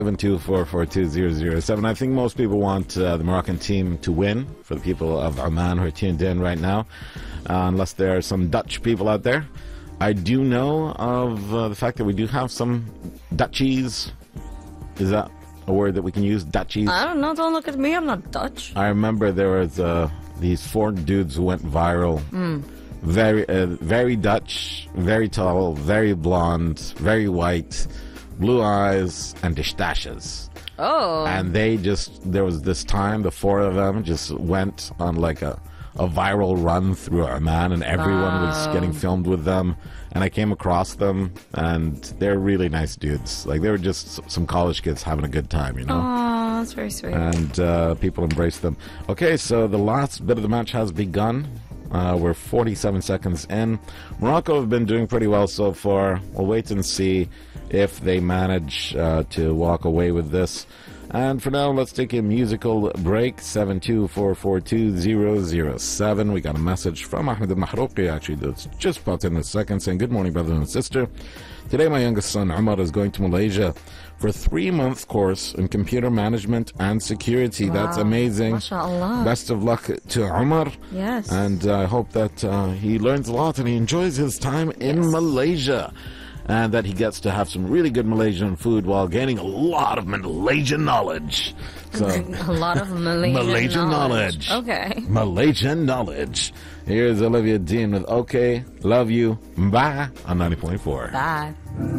724420007. I think most people want the Moroccan team to win, for the people of Oman who are tuned in right now, unless there are some Dutch people out there. I do know of the fact that we do have some Dutchies. Is that a word that we can use? Dutchies? I don't know. Don't look at me. I'm not Dutch. I remember there was these 4 dudes who went viral. Very Dutch, very tall, very blonde, very white, blue eyes, and pistaches. Oh. And there was this time, the 4 of them just went on like a viral run through Oman, and everyone was getting filmed with them. And I came across them, and they're really nice dudes. Like, they were just some college kids having a good time, you know? Oh, that's very sweet. And people embraced them. Okay, so the last bit of the match has begun. We're 47 seconds in. Morocco have been doing pretty well so far. We'll wait and see if they manage to walk away with this. And for now, let's take a musical break. 724420007. We got a message from Ahmed al-Mahrouqi, actually, that's just popped in a second, saying, "Good morning, brother and sister. Today, my youngest son, Umar, is going to Malaysia for a 3-month course in computer management and security." Wow. That's amazing. MashaAllah. Best of luck to Umar. Yes. And I hope that he learns a lot and he enjoys his time in Malaysia. And that he gets to have some really good Malaysian food while gaining a lot of Malaysian knowledge. So, a lot of Malaysian knowledge. Okay. Malaysian knowledge. Here's Olivia Dean with OK, Love You, Bye on 90.4. Bye.